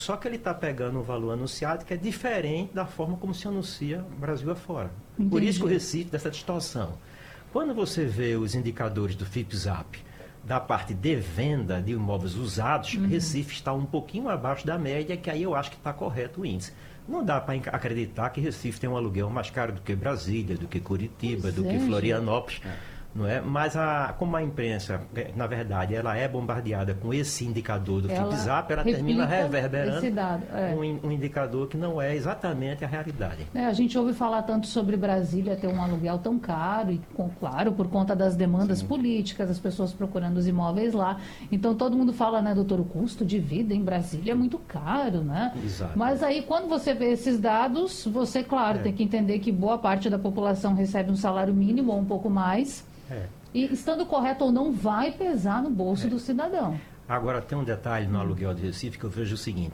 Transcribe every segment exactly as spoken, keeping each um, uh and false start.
Só que ele está pegando um valor anunciado que é diferente da forma como se anuncia Brasil afora. Entendi. Por isso que o Recife dessa distorção. Quando você vê os indicadores do FIPZAP da parte de venda de imóveis usados, uhum. Recife está um pouquinho abaixo da média, que aí eu acho que está correto o índice. Não dá para acreditar que Recife tem um aluguel mais caro do que Brasília, do que Curitiba, pois do é, que Florianópolis. É. Não é? Mas a, como a imprensa, na verdade, ela é bombardeada com esse indicador do FIPZAP, ela termina reverberando dado, é. um, um indicador que não é exatamente a realidade. É, a gente ouve falar tanto sobre Brasília ter um aluguel tão caro, e com, claro, por conta das demandas Sim. políticas, as pessoas procurando os imóveis lá. Então todo mundo fala, né, doutor, o custo de vida em Brasília é muito caro, né? Exato. Mas aí quando você vê esses dados, você, claro, é. tem que entender que boa parte da população recebe um salário mínimo ou um pouco mais. É. E estando correto ou não, vai pesar no bolso é. do cidadão. Agora, tem um detalhe no aluguel de Recife que eu vejo o seguinte.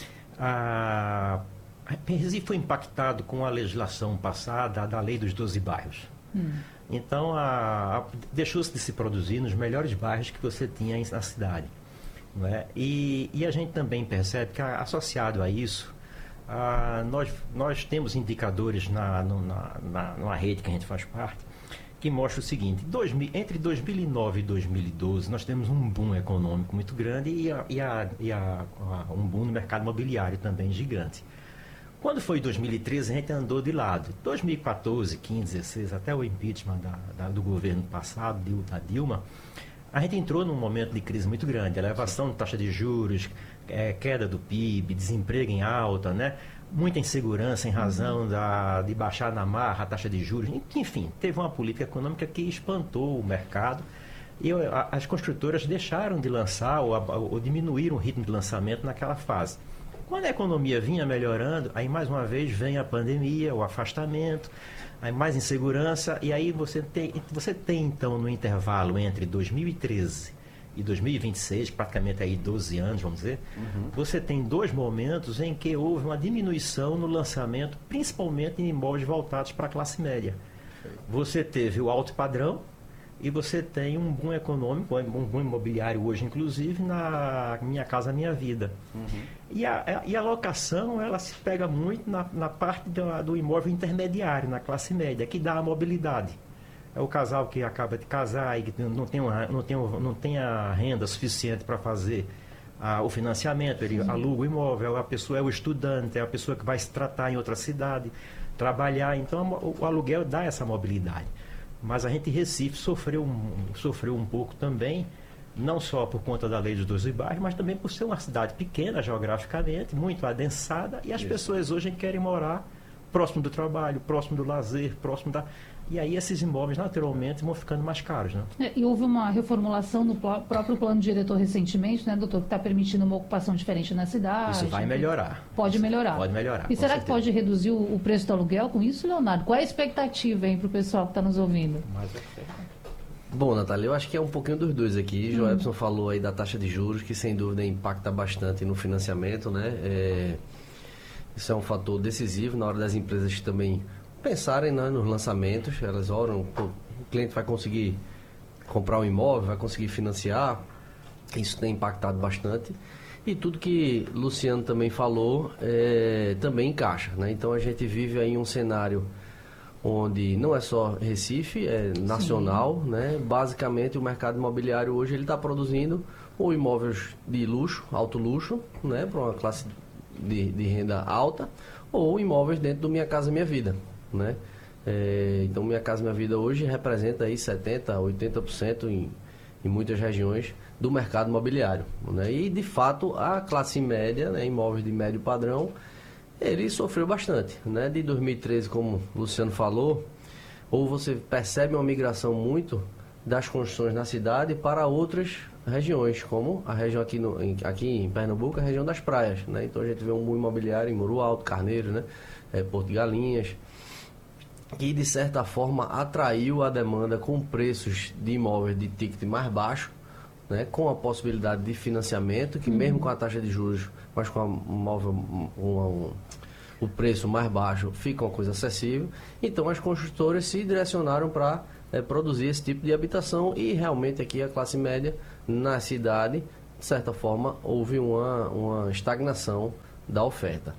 A Recife foi impactado com a legislação passada da lei dos doze bairros. Hum. Então, a, a, deixou-se de se produzir nos melhores bairros que você tinha na cidade. Não é? e, e a gente também percebe que, associado a isso, a, nós, nós temos indicadores na, no, na, na, numa rede que a gente faz parte, que mostra o seguinte, dois mil, entre dois mil e nove e dois mil e doze, nós temos um boom econômico muito grande e, a, e, a, e a, a, um boom no mercado imobiliário também gigante. Quando foi dois mil e treze, a gente andou de lado. dois mil e quatorze, quinze, dezesseis, até o impeachment da, da, do governo passado, da Dilma, a gente entrou num momento de crise muito grande, elevação de taxa de juros, é, queda do P I B, desemprego em alta, né? Muita insegurança em razão da, de baixar na marra a taxa de juros. Enfim, teve uma política econômica que espantou o mercado e a, as construtoras deixaram de lançar ou, ou diminuíram o ritmo de lançamento naquela fase. Quando a economia vinha melhorando, aí mais uma vez vem a pandemia, o afastamento, aí mais insegurança, e aí você tem, você tem então no intervalo entre dois mil e treze e dois mil e vinte e seis, praticamente aí doze anos, vamos dizer, uhum. você tem dois momentos em que houve uma diminuição no lançamento, principalmente em imóveis voltados para a classe média. Você teve o alto padrão e você tem um boom econômico, um boom imobiliário hoje, inclusive, na Minha Casa Minha Vida. Uhum. E, a, e a locação, ela se pega muito na, na parte do, do imóvel intermediário, na classe média, que dá a mobilidade. É o casal que acaba de casar e que não tem, uma, não tem, não tem a renda suficiente para fazer a, o financiamento, ele Sim. aluga o imóvel, a pessoa é o estudante, é a pessoa que vai se tratar em outra cidade, trabalhar. Então, o, o aluguel dá essa mobilidade. Mas a gente em Recife sofreu um, sofreu um pouco também, não só por conta da lei dos doze bairros, mas também por ser uma cidade pequena geograficamente, muito adensada, e as Isso. pessoas hoje querem morar próximo do trabalho, próximo do lazer, próximo da... E aí esses imóveis, naturalmente, vão ficando mais caros, né? É, e houve uma reformulação no pl- próprio plano diretor recentemente, né, doutor, que está permitindo uma ocupação diferente na cidade. Isso vai melhorar. Pode melhorar. Pode melhorar. E será certeza. que pode reduzir o, o preço do aluguel com isso, Leonardo? Qual é a expectativa aí para o pessoal que está nos ouvindo? Mais Bom, Natália, eu acho que é um pouquinho dos dois aqui. Hum. Joelson falou aí da taxa de juros, que sem dúvida impacta bastante no financiamento, né? É, isso é um fator decisivo na hora das empresas também pensarem, né, nos lançamentos. Elas oram, pô, o cliente vai conseguir comprar um imóvel, vai conseguir financiar. Isso tem impactado bastante. E tudo que Luciano também falou é, também encaixa, né? Então a gente vive aí um cenário onde não é só Recife, é nacional, Sim. né? Basicamente o mercado imobiliário hoje ele está produzindo ou imóveis de luxo, alto luxo, né? Para uma classe de, de renda alta, ou imóveis dentro do Minha Casa Minha Vida, né? É, então Minha Casa Minha Vida hoje representa aí setenta por cento, oitenta por cento em, em muitas regiões do mercado imobiliário, né? E de fato a classe média, né, imóveis de médio padrão, ele sofreu bastante, né? De dois mil e treze, como o Luciano falou, ou você percebe uma migração muito das construções na cidade para outras regiões, como a região aqui, no, em, aqui em Pernambuco, a região das praias, né? Então a gente vê um boom imobiliário em Muro Alto, Carneiro, né? É, Porto de Galinhas, que de certa forma atraiu a demanda com preços de imóveis de ticket mais baixo, né, com a possibilidade de financiamento, que uhum. mesmo com a taxa de juros, mas com a móvel, um, um, o preço mais baixo, fica uma coisa acessível. Então as construtoras se direcionaram para é, produzir esse tipo de habitação, e realmente aqui a classe média na cidade de certa forma, houve uma, uma estagnação da oferta.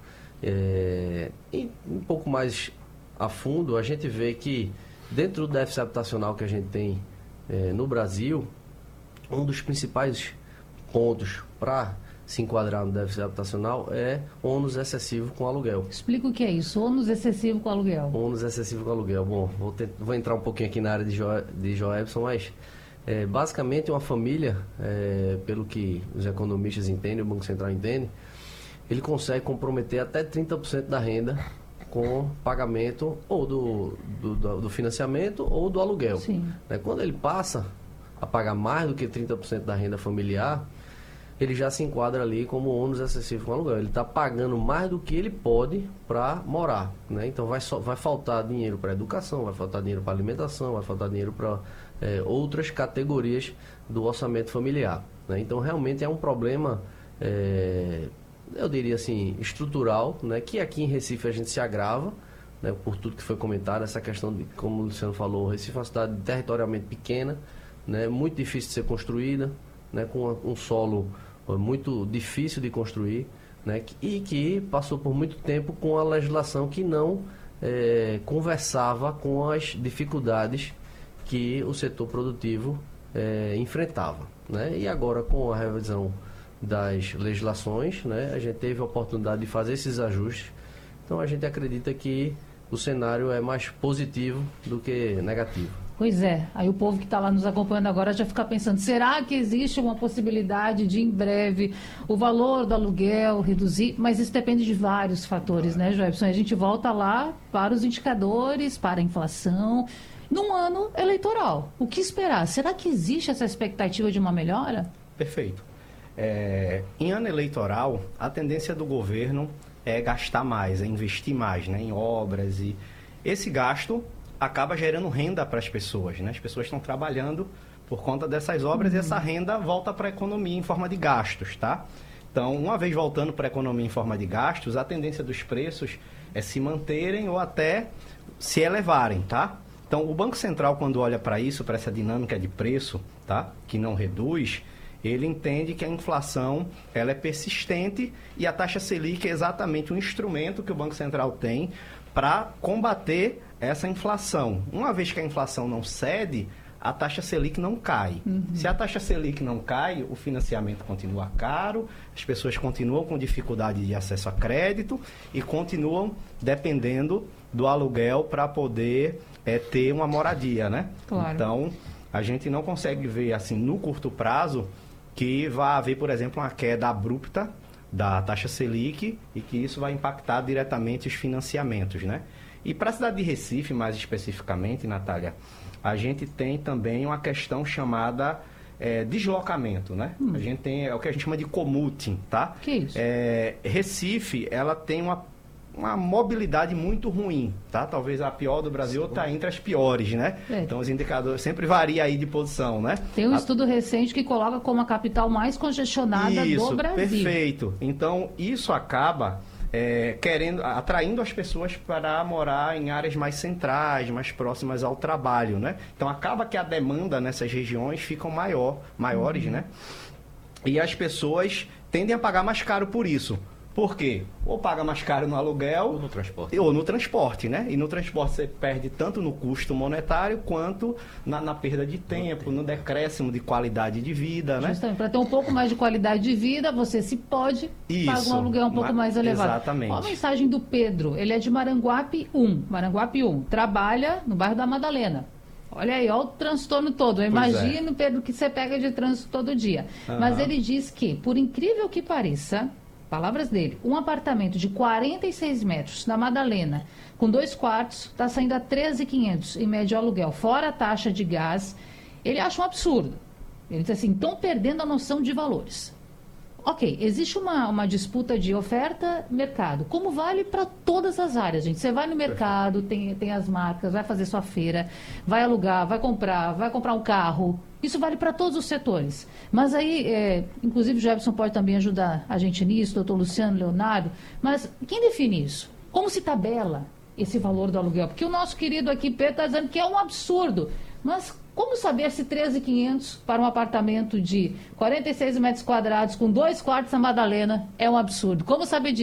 É, e um pouco mais a fundo, a gente vê que dentro do déficit habitacional que a gente tem é, no Brasil, um dos principais pontos para se enquadrar no déficit habitacional é ônus excessivo com aluguel. Explica o que é isso, ônus excessivo com aluguel. Ônus excessivo com aluguel. Bom, vou, ter, vou entrar um pouquinho aqui na área de, jo, de Joelson, mas é, basicamente uma família, é, pelo que os economistas entendem, o Banco Central entende, ele consegue comprometer até trinta por cento da renda com pagamento ou do, do, do, do financiamento ou do aluguel. Sim. Né? Quando ele passa a pagar mais do que trinta por cento da renda familiar, ele já se enquadra ali como ônus excessivo com aluguel. Ele está pagando mais do que ele pode para morar. Né? Então vai, so, vai faltar dinheiro para educação, vai faltar dinheiro para alimentação, vai faltar dinheiro para é, outras categorias do orçamento familiar. Né? Então realmente é um problema, é, eu diria assim, estrutural, né? Que aqui em Recife a gente se agrava, né? Por tudo que foi comentado, essa questão de, como o Luciano falou, Recife é uma cidade territorialmente pequena, né? Muito difícil de ser construída, né? Com um solo muito difícil de construir, né? E que passou por muito tempo com a legislação que não é, conversava com as dificuldades que o setor produtivo é, enfrentava, né? E agora, com a revisão das legislações, né, a gente teve a oportunidade de fazer esses ajustes. Então a gente acredita que o cenário é mais positivo do que negativo. Pois é, aí o povo que está lá nos acompanhando agora já fica pensando, será que existe uma possibilidade de em breve o valor do aluguel reduzir? Mas isso depende de vários fatores, né, Joelson? A gente volta lá para os indicadores, para a inflação, num ano eleitoral. O que esperar? Será que existe essa expectativa de uma melhora? Perfeito. É, em ano eleitoral, a tendência do governo é gastar mais, é investir mais, né, em obras, e esse gasto acaba gerando renda para as pessoas, né? As pessoas estão trabalhando por conta dessas obras uhum. e essa renda volta para a economia em forma de gastos, tá? Então, uma vez voltando para a economia em forma de gastos, a tendência dos preços é se manterem ou até se elevarem, tá? Então, o Banco Central, quando olha para isso, para essa dinâmica de preço, tá? Que não reduz, ele entende que a inflação ela é persistente e a taxa Selic é exatamente um instrumento que o Banco Central tem para combater essa inflação. Uma vez que a inflação não cede, a taxa Selic não cai. Uhum. Se a taxa Selic não cai, o financiamento continua caro, as pessoas continuam com dificuldade de acesso a crédito e continuam dependendo do aluguel para poder é, ter uma moradia, né? Claro. Então, a gente não consegue ver, assim, no curto prazo, que vai haver, por exemplo, uma queda abrupta da taxa Selic e que isso vai impactar diretamente os financiamentos, né? E para a cidade de Recife, mais especificamente, Natália, a gente tem também uma questão chamada é, deslocamento, né? Hum. A gente tem é o que a gente chama de commuting, tá? Que isso? É, Recife, ela tem uma, uma mobilidade muito ruim, tá? Talvez a pior do Brasil está entre as piores, né? É. Então, os indicadores sempre varia aí de posição, né? Tem um a... estudo recente que coloca como a capital mais congestionada isso, do Brasil. Perfeito. Então, isso acaba... É, querendo, atraindo as pessoas para morar em áreas mais centrais, mais próximas ao trabalho, né? Então, acaba que a demanda nessas regiões fica maior, maiores, uhum. né? E as pessoas tendem a pagar mais caro por isso. Por quê? Ou paga mais caro no aluguel... Ou no transporte. Ou no transporte, né? E no transporte você perde tanto no custo monetário quanto na, na perda de tempo, no decréscimo de qualidade de vida, né? Justamente, para ter um pouco mais de qualidade de vida, você se pode Isso, pagar um aluguel um pouco ma- mais elevado. Exatamente. Olha a mensagem do Pedro, ele é de Maranguape um, Maranguape um, trabalha no bairro da Madalena. Olha aí, olha o transtorno todo. Eu imagino, é. Pedro, que você pega de trânsito todo dia. Uhum. Mas ele diz que, por incrível que pareça... Palavras dele, um apartamento de quarenta e seis metros na Madalena, com dois quartos, está saindo a treze mil e quinhentos em médio aluguel, fora a taxa de gás. Ele acha um absurdo. Ele diz assim, estão perdendo a noção de valores. Ok, existe uma, uma disputa de oferta-mercado, como vale para todas as áreas, gente. Você vai no mercado, tem, tem as marcas, vai fazer sua feira, vai alugar, vai comprar, vai comprar um carro. Isso vale para todos os setores. Mas aí, é, inclusive o Jefferson pode também ajudar a gente nisso, doutor Luciano, Leonardo, mas quem define isso? Como se tabela esse valor do aluguel? Porque o nosso querido aqui, Pedro, está dizendo que é um absurdo. Mas como saber se treze mil e quinhentos para um apartamento de quarenta e seis metros quadrados com dois quartos na Madalena é um absurdo? Como saber disso?